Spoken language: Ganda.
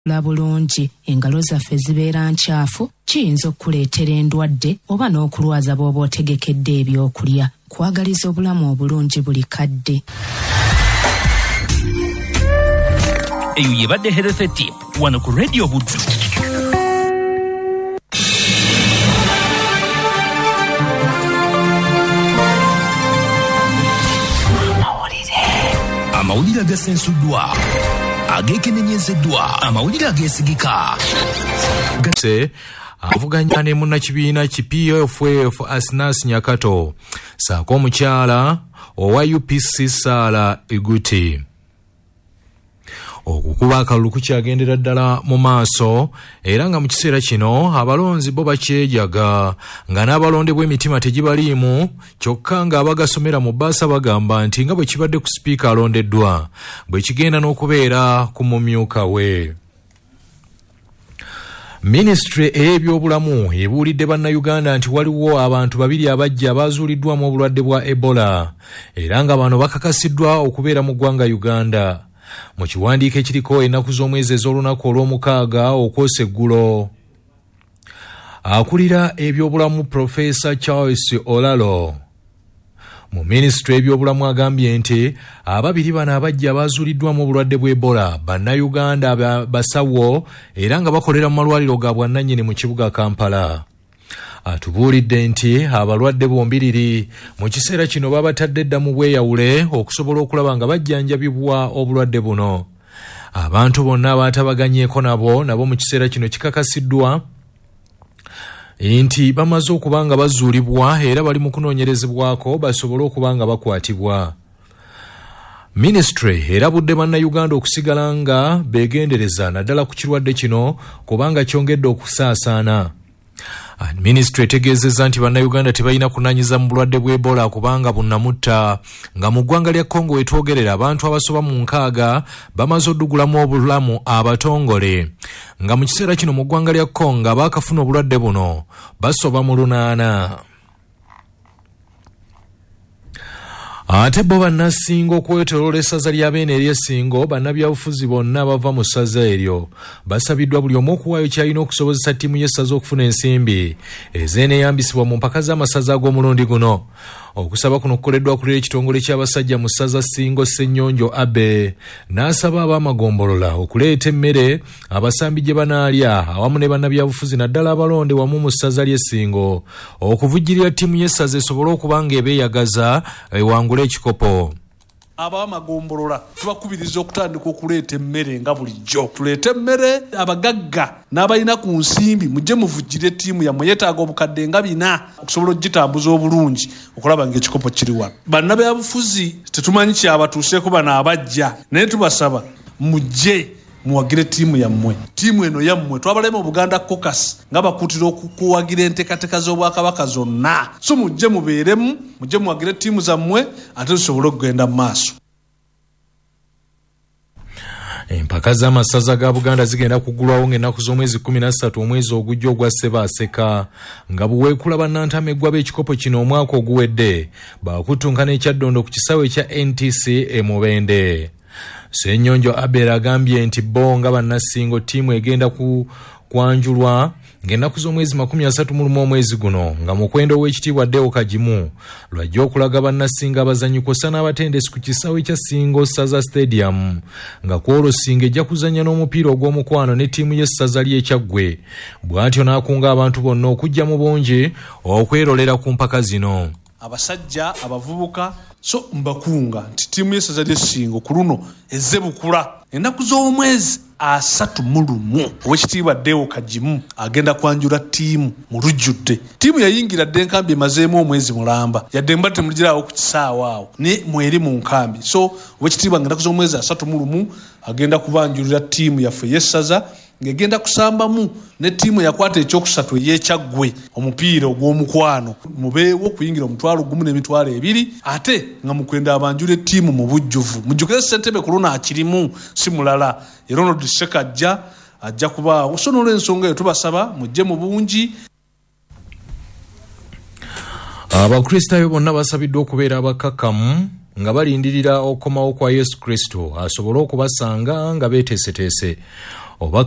la bulungi engalo zaffe zibeera nkyafu kiyinza okuleetera endwadde oba n'okulwaza bw'oba otegekedde ebyokulya. Kwagaliza obulamu obulungi buli kadde. Eyo yebadde Health Tip wano ku Radio Buddu. Amawulire agasensuddwa, ageekenenyezeddwa, amawulire ageesigika. Avuganya ne munnakibiina ki PFF Asnas Nyakato saako omukyala owa UPC Sala Iguti. Okukuba akalulu kukyagendera ddala mu maaso era nga mu kiseera kino abalonzi bo bakyejaga nga n'abalonde bw'emitima tegibaliimu kyokka nga abagasomera mu bbaasa bagamba nti nga bwe kibadde ku sipiika alondeddwa bwe kigenda n'okubeera ku mumyuka we. Ministry ey'ebyobulamu ebuulidde bannayuganda nti waliwo abantu babiri abajja abaazuuliddwamu obulwadde bwa Ebola era nga bano bakakasiddwa okubeera mu ggwanga Uganda. Mu kiwandiiko ekiriko ennaku z'omwezi ez'olunaku olw'omukaaga okwosa eggulo, akulira ebyobulamu Profesa Charles Olalo mu minisitule ebyobulamu agambye nti ababiri bano abajja abaazuuliddwamu obulwadde bw'Ebola bannayuganda basawo era nga bakolera mu malwaliro ga bwannannyini mu kibuga Kampala. Atubuulidde nti abalwadde bombiriri mu kiseera kino babatadde dda mu bweyawule okusobola okulaba nga bajjanjabibwa obulwadde buno. Abantu bonna abaatabaganyeeko nabo mu kiseera kino kikakasiddwa nti bamaze okuba nga bazuulibwa era bali mu kunoonyerezebwako basobole okuba nga bakwatibwa. Ministry erabudde bannayuganda okusigala nga beegendereza naddala ku kirwadde kino kubanga kyongedde okusaasaana. Ministry etegeezezza nti bannayuganda tebalina kunaanyiza mu bulwadde bw'Ebola kubanga bunnamutta nga mu ggwanga lya Congo wetwogerera abantu abasoba mu 6 bamaze oddugulamu obulamu abatongole nga mu kiseera kino mu ggwanga lya Congo abaakafuna obulwadde buno basoba mu 8. Ate bo bannasingo okwetoloola essaza lya Beene ery'Essingo bannabyabufuzi bonna bava mu ssaza eryo basabiddwa buli omu okuwaayo kyalina okusobozesa ttiimu y'essaza okufuna ensimbi ezeeneeyambisibwa mu mpaka z'amasaza ag'omulundi guno. Okusaba kuno kukoleddwa kulira ekitongole ky'abasajja mu ssaza Ssingo Ssennyonjo Abe n'asaba ab'amagombolola okuleeta emmere abasambi gye banaalya awamu ne bannabyabufuzi naddala abalonde wamu mu ssaza ly'Essingo okuvujjirira ttiimu y'essaza esobole okuba nga ebeeyagaza ewangula ekikopo. Ab'amagombolola tubakubiriza okutandika okuleeta emmere nga bulijjo. Tuleete emmere abagagga n'abalina ku nsimbi mujje muvujjire ttiimu yammwe yeetaaga obukadde nga 4 okusobola ogitambuza obulungi okulaba ng'ekikopo kiri wano. Bannabyabufuzi tetumanyi kyabatuuseeko bano abajja naye tubasaba mujje muwagire ttiimu yammwe. Ttiimu eno yammwe twabalema Obuganda Caucus nga bakuutira okuwagira enteekateeka z'Obwakabaka zonna. So mujje mubeeremu, mujje muwagire ttiimu zammwe ate tusobole okugenda mu maaso. Empaka z'amasaza ga Buganda zigenda kuggulwawo ng'ennaku z'omwezi 13 omwezi ogujja ogwa Ssebaaseka nga buweekula bannantama eggwa b'ekikopo kino omwaka oguwedde baakutunkana ekyaddondo ku kisaawe ekya NTC e Mubende. Ssennyonjo Abera agambye nti bo nga bannasingo ttiimu egenda kwanjulwa ng'ennaku z'omwezi 31 omwezi guno nga mukwendo w'ekitiibwa Deo Kajimu lwajja okulaga bannasinga abazanyi kw'ossa n'abatendesi ku kisaawe kya Singo Ssaza Stadium nga kwolwo Singo ejja kuzannya n'omupiira ogw'omukwano ne ttiimu y'essaza ly'Ekyaggwe bw'atyo n'akunga abantu bonna okujja mu bungi okwerolera ku mpaka zino. Abasajja abavubuka so mbakunga nti ttiimu y'essaza ly'Essingo ku luno ezze bukula ennaku z'omwezi 31 ow'ekitiibwa Deo Kajimu agenda kwanjula ttiimu mu lujjudde. Ttiimu yayingira dde enkambi emazeemu omwezi mulamba yadde mba temuliraawo ku kisaawa awo ne mweri mu nkambi. So ow'ekitiibwa ng'ennaku z'omwezi 31 agenda kubanjulira ttiimu yaffe y'essaza ng'egenda kusambamu ne ttiimu yakwata ekyokusatu ey'Ekyaggwe omupiira ogw'omukwano mubeewo okuyingira 1,2 ate nga mukwenda abanjula ettiimu mu bujjuvu. Mujjukire ssentebe ku luno akirimu si mulala Ronald Sekajja ajja kubaawo. So n'olw'ensonga eyo tubasaba mujje mu bungi. Abakristaayo bonna basabiddwa okubeera abakakkamu nga balindirira okukomawo kwa Yesu Kristo asobole okubasanga nga beeteeseteese.